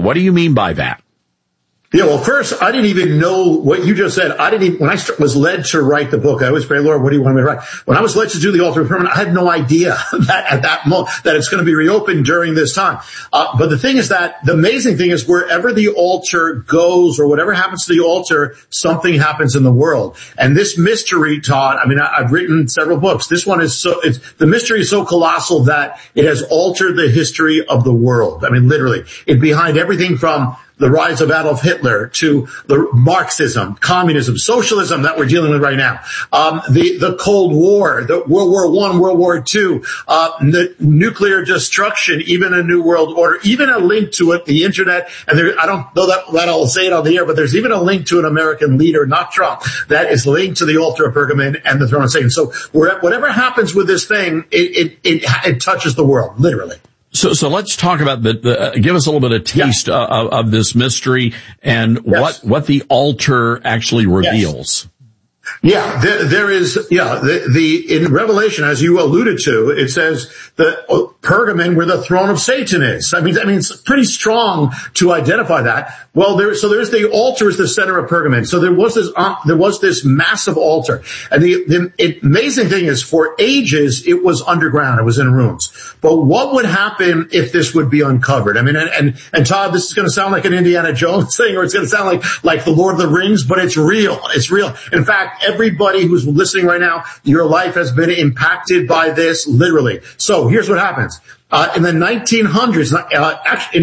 What do you mean by that? Yeah, well, first, I didn't even know what you just said. When I was led to write the book, I always pray, Lord, what do you want me to write? When I was led to do the altar of pergamon, I had no idea that at that moment, that it's going to be reopened during this time. But the thing is that the amazing thing is wherever the altar goes or whatever happens to the altar, something happens in the world. And this mystery, Todd, I mean, I've written several books. This one is the mystery is so colossal that it has altered the history of the world. I mean, literally, behind everything from the rise of Adolf Hitler to the Marxism, communism, socialism that we're dealing with right now, the Cold War, the World War I, World War II, the nuclear destruction, even a new world order, even a link to it, the internet, and I don't know that I'll say it on the air, but there's even a link to an American leader, not Trump, that is linked to the altar of Pergamon and the throne of Satan. So whatever happens with this thing, it touches the world, literally. So let's talk about give us a little bit of taste of this mystery and what the altar actually reveals. Yes. Yeah, there is, in Revelation, as you alluded to, it says that Pergamon, where the throne of Satan is. I mean, it's pretty strong to identify that. Well, there's the altar is the center of Pergamon. So there was this massive altar. And the amazing thing is for ages, it was underground. It was in rooms. But what would happen if this would be uncovered? I mean, and Todd, this is going to sound like an Indiana Jones thing, or it's going to sound like the Lord of the Rings, but it's real. It's real. In fact, everybody who's listening right now, your life has been impacted by this, literally. So here's what happens. In the 1900s, actually in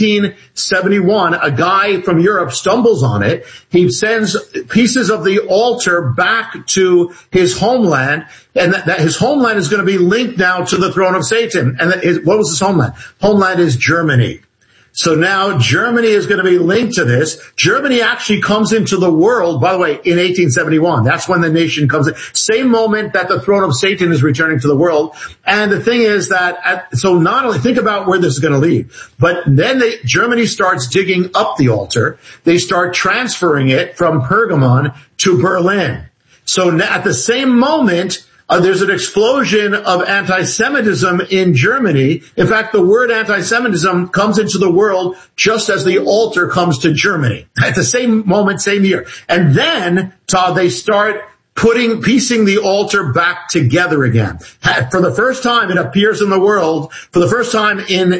1871, a guy from Europe stumbles on it. He sends pieces of the altar back to his homeland, and that his homeland is going to be linked now to the throne of Satan. And what was his homeland? Homeland is Germany. So now Germany is going to be linked to this. Germany actually comes into the world, by the way, in 1871. That's when the nation comes in. Same moment that the throne of Satan is returning to the world. And the thing is that, so not only think about where this is going to lead, but then Germany starts digging up the altar. They start transferring it from Pergamon to Berlin. So at the same moment, there's an explosion of anti-Semitism in Germany. In fact, the word anti-Semitism comes into the world just as the altar comes to Germany. At the same moment, same year. And then, Todd, they start piecing the altar back together again. For the first time, it appears in the world, for the first time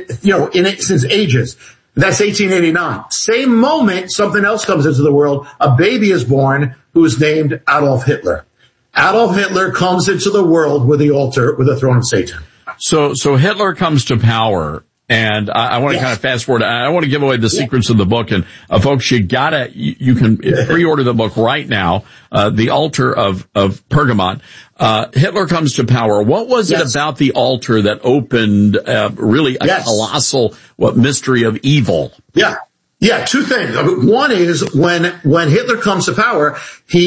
since ages. That's 1889. Same moment, something else comes into the world. A baby is born who is named Adolf Hitler. Adolf Hitler comes into the world with the altar, with the throne of Satan. So Hitler comes to power, and I want to kind of fast forward. I want to give away the secrets of the book, and folks, you can pre-order the book right now, The Altar of Pergamon. Hitler comes to power. What was it about the altar that opened really a colossal mystery of evil? Yeah, two things. One is when Hitler comes to power,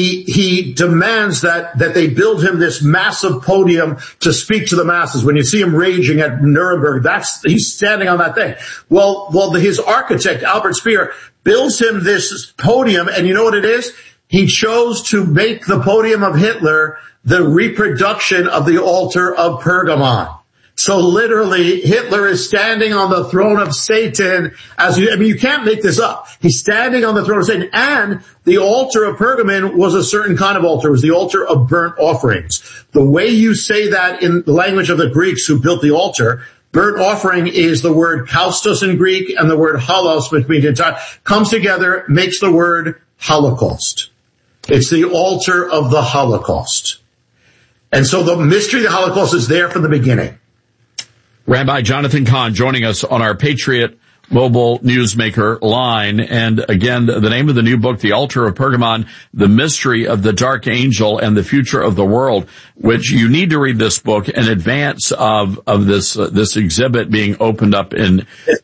he demands that they build him this massive podium to speak to the masses. When you see him raging at Nuremberg, he's standing on that thing. Well, his architect, Albert Speer, builds him this podium, and you know what it is? He chose to make the podium of Hitler the reproduction of the altar of Pergamon. So literally, Hitler is standing on the throne of Satan you can't make this up. He's standing on the throne of Satan. And the altar of Pergamon was a certain kind of altar. It was the altar of burnt offerings. The way you say that in the language of the Greeks who built the altar, burnt offering is the word kaustos in Greek and the word halos, which means comes together, makes the word Holocaust. It's the altar of the Holocaust. And so the mystery of the Holocaust is there from the beginning. Rabbi Jonathan Cahn joining us on our Patriot Mobile Newsmaker line. And again, the name of the new book, The Altar of Pergamon, The Mystery of the Dark Angel and the Future of the World, which you need to read this book in advance of this exhibit being opened up in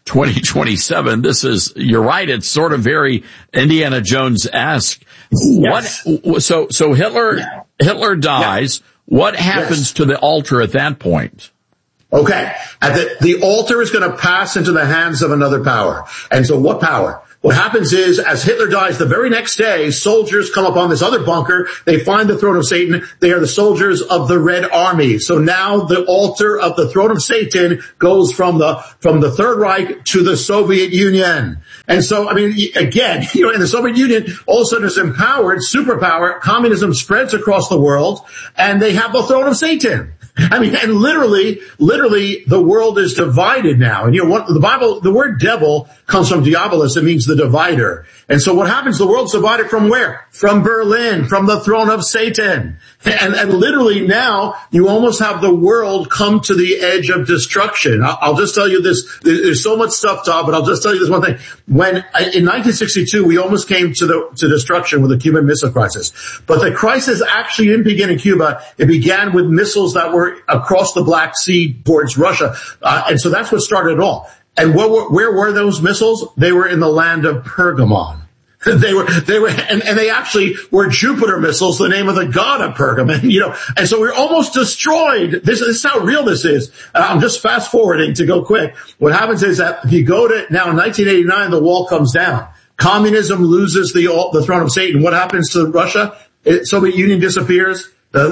2027. You're right, it's sort of very Indiana Jones-esque. Yes. So Hitler dies. Yeah. What happens to the altar at that point? Okay. The altar is going to pass into the hands of another power. And so what power? What happens is, as Hitler dies, the very next day, soldiers come upon this other bunker. They find the throne of Satan. They are the soldiers of the Red Army. So now the altar of the throne of Satan goes from the Third Reich to the Soviet Union. And so, I mean, again, in the Soviet Union, all of a sudden is empowered, superpower, communism spreads across the world, and they have the throne of Satan. I mean, and literally, the world is divided now. And the Bible, the word devil comes from diabolus. It means the divider. And so what happens? The world's divided from where? From Berlin, from the throne of Satan. And literally now you almost have the world come to the edge of destruction. I'll just tell you this. There's so much stuff, Todd, but I'll just tell you this one thing. When in 1962, we almost came to destruction with the Cuban Missile Crisis. But the crisis actually didn't begin in Cuba. It began with missiles that were across the Black Sea towards Russia. And so that's what started it all. And where were those missiles? They were in the land of Pergamon. They were, and they actually were Jupiter missiles, the name of the god of Pergamon, and so we're almost destroyed. This is how real this is. I'm just fast forwarding to go quick. What happens is that if you go to now in 1989, the wall comes down. Communism loses the throne of Satan. What happens to Russia? Soviet Union disappears.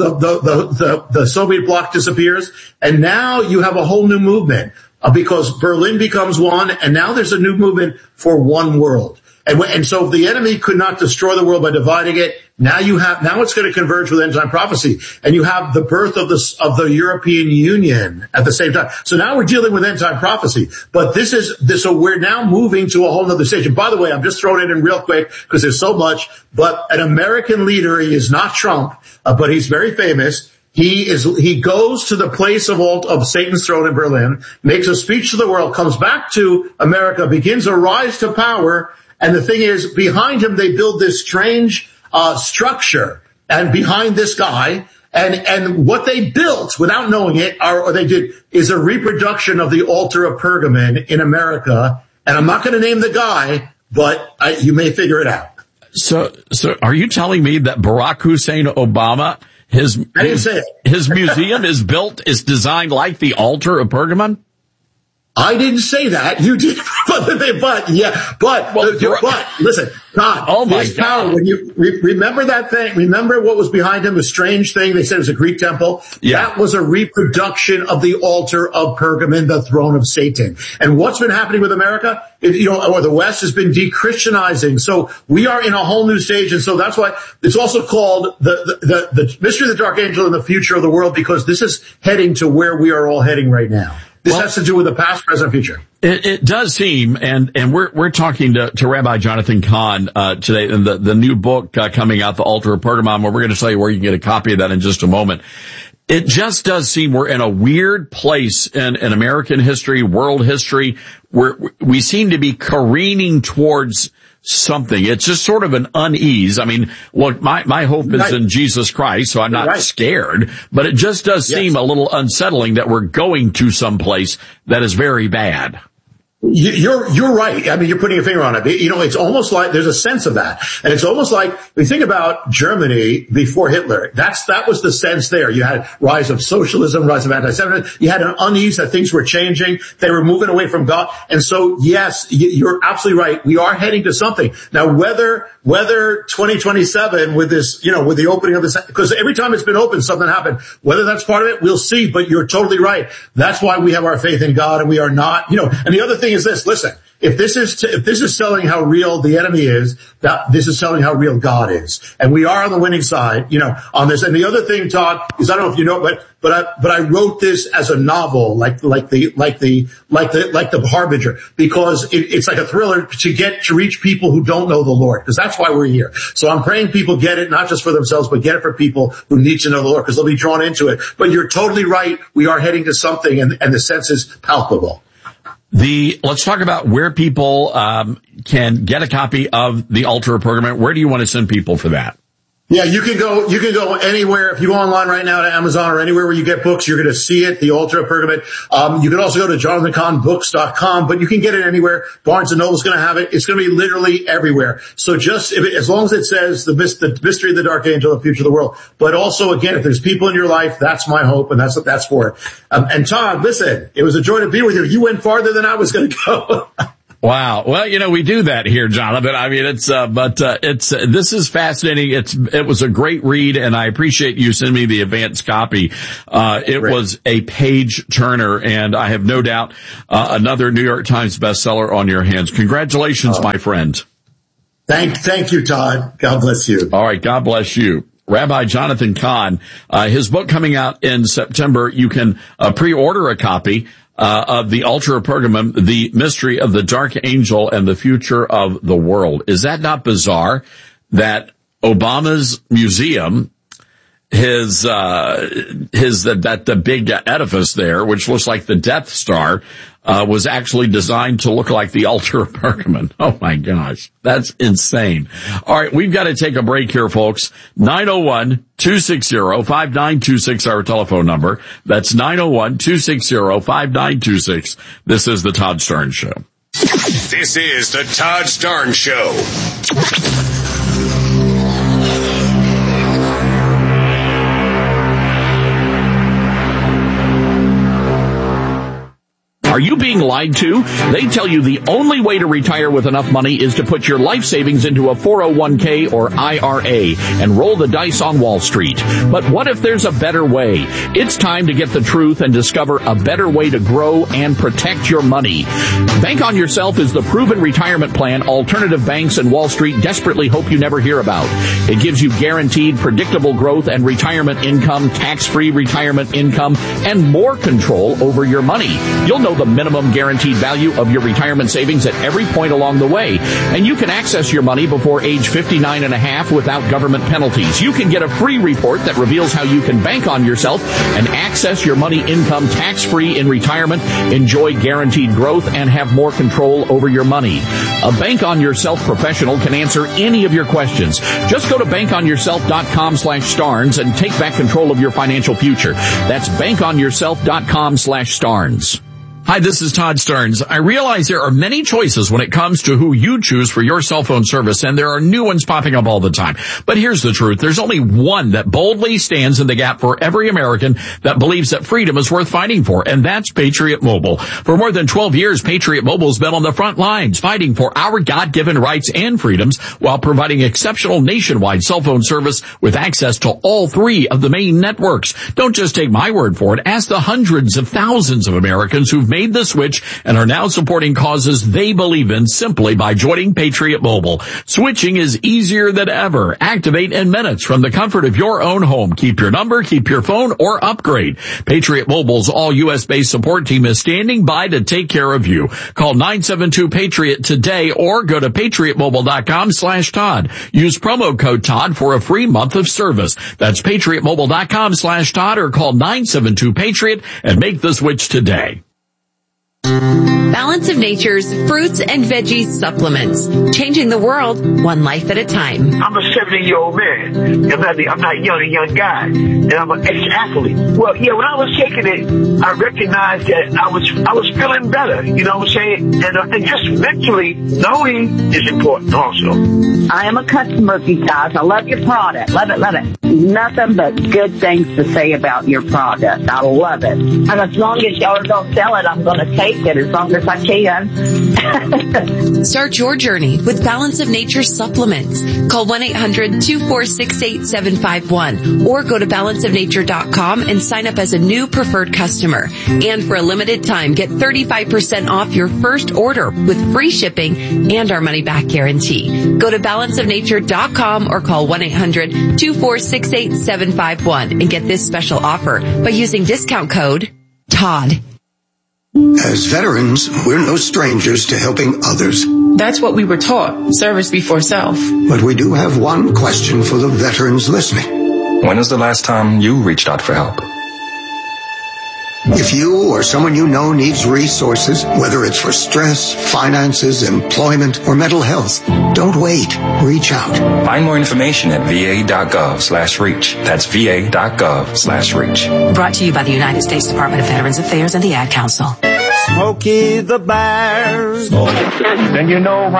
The Soviet bloc disappears. And now you have a whole new movement because Berlin becomes one. And now there's a new movement for one world. And so if the enemy could not destroy the world by dividing it, now it's going to converge with end time prophecy. And you have the birth of the European Union at the same time. So now we're dealing with end time prophecy. But so we're now moving to a whole nother stage. And by the way, I'm just throwing it in real quick because there's so much, but an American leader, he is not Trump, but he's very famous. He goes to the place of Satan's throne in Berlin, makes a speech to the world, comes back to America, begins a rise to power. And the thing is, behind him, they build this strange structure. And behind this guy, and what they built without knowing it, or they did, is a reproduction of the altar of Pergamon in America. And I'm not going to name the guy, but you may figure it out. So are you telling me that Barack Hussein Obama, his museum is designed like the altar of Pergamon? I didn't say that. You did, but listen, God, oh my this power, God. when you remember that thing, remember what was behind him, the strange thing, they said it was a Greek temple. Yeah. That was a reproduction of the altar of Pergamon, the throne of Satan. And what's been happening with America? Or the West has been de-Christianizing. So we are in a whole new stage. And so that's why it's also called the mystery of the dark angel and the future of the world, because this is heading to where we are all heading right now. This has to do with the past, present, future. It does seem, and we're talking to Rabbi Jonathan Cahn, today, and the new book, coming out, The Altar of Pergamon, where we're going to tell you where you can get a copy of that in just a moment. It just does seem we're in a weird place in American history, world history, where we seem to be careening towards something. It's just sort of an unease. I mean, look, my hope is in Jesus Christ, so I'm not scared, but it just does seem a little unsettling that we're going to some place that is very bad. You're right. I mean, you're putting your finger on it. It's almost like there's a sense of that. And it's almost like we think about Germany before Hitler. That was the sense there. You had rise of socialism, rise of anti-Semitism. You had an unease that things were changing. They were moving away from God. And so, yes, you're absolutely right. We are heading to something. Now, whether 2027 with this, with the opening of this, because every time it's been opened, something happened. Whether that's part of it, we'll see. But you're totally right. That's why we have our faith in God, and we are not, and the other thing is this, listen, if this is telling how real the enemy is, that this is telling how real God is. And we are on the winning side, on this. And the other thing, Todd, is I don't know if you know, but I wrote this as a novel, like the Harbinger, because it's like a thriller to reach people who don't know the Lord, because that's why we're here. So I'm praying people get it, not just for themselves, but get it for people who need to know the Lord, because they'll be drawn into it. But you're totally right. We are heading to something, and the sense is palpable. Let's talk about where people can get a copy of The Altar of Pergamon. Where do you want to send people for that? Yeah, you can go anywhere. If you go online right now to Amazon or anywhere where you get books, you're going to see it, The Altar of Pergamon. You can also go to JonathanCahnBooks.com, but you can get it anywhere. Barnes & Noble's going to have it. It's going to be literally everywhere. So as long as it says the mystery of the dark angel, the future of the world. But also, again, if there's people in your life, that's my hope, and that's for it. And Todd, listen, it was a joy to be with you. You went farther than I was going to go. Wow. Well, we do that here, Jonathan. I mean, this is fascinating. It was a great read, and I appreciate you sending me the advanced copy. It was a page turner, and I have no doubt, another New York Times bestseller on your hands. Congratulations, my friend. Thank you, Todd. God bless you. All right. God bless you. Rabbi Jonathan Cahn, his book coming out in September. You can pre-order a copy of The Altar of Pergamum, The Mystery of the Dark Angel and the Future of the World. Is that not bizarre that Obama's museum, the big edifice there, which looks like the Death Star, was actually designed to look like the altar of Pergamon? Oh my gosh. That's insane. All right. We've got to take a break here, folks. 901-260-5926, our telephone number. That's 901-260-5926. This is the Todd Starnes Show. This is the Todd Starnes Show. Are you being lied to? They tell you the only way to retire with enough money is to put your life savings into a 401k or IRA and roll the dice on Wall Street. But what if there's a better way? It's time to get the truth and discover a better way to grow and protect your money. Bank on Yourself is the proven retirement plan alternative banks and Wall Street desperately hope you never hear about. It gives you guaranteed, predictable growth and retirement income, tax-free retirement income, and more control over your money. You'll know the minimum guaranteed value of your retirement savings at every point along the way. And you can access your money before age 59 and a half without government penalties. You can get a free report that reveals how you can bank on yourself and access your money income tax-free in retirement, enjoy guaranteed growth, and have more control over your money. A Bank on Yourself professional can answer any of your questions. Just go to bankonyourself.com/Starnes and take back control of your financial future. That's bankonyourself.com/Starnes. Hi, this is Todd Starnes. I realize there are many choices when it comes to who you choose for your cell phone service, and there are new ones popping up all the time. But here's the truth. There's only one that boldly stands in the gap for every American that believes that freedom is worth fighting for, and that's Patriot Mobile. For more than 12 years, Patriot Mobile's been on the front lines fighting for our God-given rights and freedoms while providing exceptional nationwide cell phone service with access to all three of the main networks. Don't just take my word for it. Ask the hundreds of thousands of Americans who've made the switch and are now supporting causes they believe in simply by joining Patriot Mobile. Switching is easier than ever. Activate in minutes from the comfort of your own home. Keep your number, keep your phone, or upgrade. Patriot Mobile's all U.S.-based support team is standing by to take care of you. Call 972-PATRIOT today or go to patriotmobile.com/Todd. Use promo code Todd for a free month of service. That's patriotmobile.com/Todd or call 972-PATRIOT and make the switch today. Balance of Nature's fruits and veggies supplements, changing the world one life at a time. I'm a 70-year-old man. I'm not a young guy, and I'm an ex-athlete. Well, yeah, when I was taking it, I recognized that I was feeling better. You know what I'm saying? And just mentally knowing is important also. I am a customer of you guys. I love your product. Love it, love it. Nothing but good things to say about your product. I love it. And as long as y'all don't sell it, I'm going to take it as long as I can. Start your journey with Balance of Nature supplements. Call 1-800-246-8751 or go to balanceofnature.com and sign up as a new preferred customer. And for a limited time, get 35% off your first order with free shipping and our money-back guarantee. Go to balanceofnature.com or call 1-800-246-8751 and get this special offer by using discount code TODD. As veterans, we're no strangers to helping others. That's what we were taught, service before self. But we do have one question for the veterans listening. When was the last time you reached out for help? If you or someone you know needs resources, whether it's for stress, finances, employment, or mental health, don't wait. Reach out. Find more information at va.gov/reach. That's va.gov/reach. Brought to you by the United States Department of Veterans Affairs and the Ad Council. Smokey the Bear. Then you know